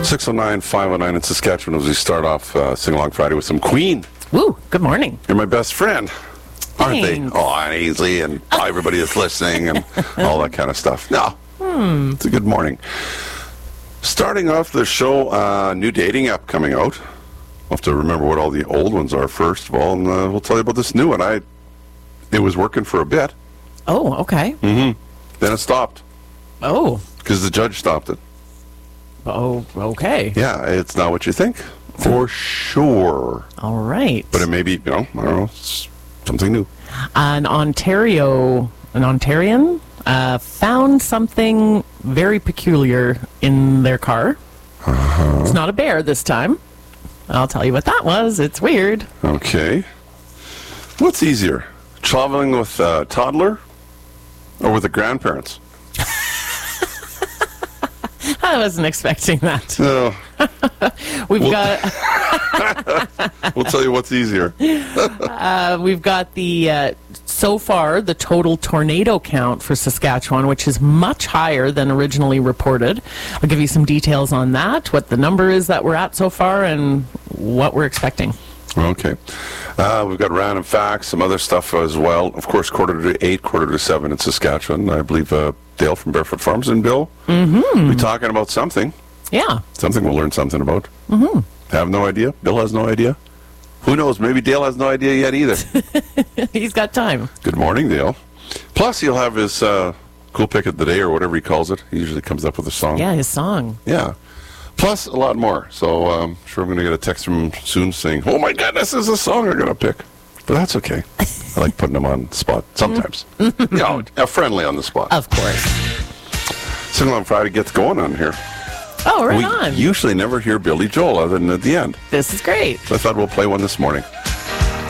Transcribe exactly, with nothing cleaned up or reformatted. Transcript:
six oh nine, five oh nine in Saskatchewan as we start off uh, Sing Along Friday with some Queen. Woo, good morning. You're my best friend, aren't Thanks. they? Oh, and Ainsley and everybody that's listening and all that kind of stuff. No, hmm. It's a good morning. Starting off the show, uh, new dating app coming out. I'll have to remember what all the old ones are first of all, and uh, we'll tell you about this new one. I, it was working for a bit. Oh, okay. Mm-hmm. Then it stopped. Oh. Because the judge stopped it. Oh, okay. Yeah, it's not what you think, for sure. All right. But it may be, you know, I don't know, it's something new. An Ontario, an Ontarian, uh, found something very peculiar in their car. Uh-huh. It's not a bear this time. I'll tell you what that was. It's weird. Okay. What's easier, traveling with a toddler or with the grandparents? I wasn't expecting that. No. We've Well- got We'll tell you what's easier. uh, we've got the uh, so far the total tornado count for Saskatchewan, which is much higher than originally reported. I'll give you some details on that, what the number is that we're at so far, and what we're expecting. Okay. Uh, we've got random facts, some other stuff as well. Of course, quarter to eight, quarter to seven in Saskatchewan. I believe uh, Dale from Barefoot Farms and Bill Mm-hmm. will be talking about something. Yeah. Something we'll learn something about. Mm-hmm. Have no idea. Bill has no idea. Who knows? Maybe Dale has no idea yet either. He's got time. Good morning, Dale. Plus, he'll have his uh, cool pick of the day or whatever he calls it. He usually comes up with a song. Yeah, his song. Yeah. Plus, a lot more. So um, I'm sure I'm going to get a text from him soon saying, oh my goodness, this is a song I'm going to pick. But that's okay. I like putting him on the spot sometimes. You know, uh, friendly on the spot. Of course. Sing Along Friday gets going on here. Oh, right we on. usually never hear Billy Joel other than at the end. This is great. So I thought we'll play one this morning.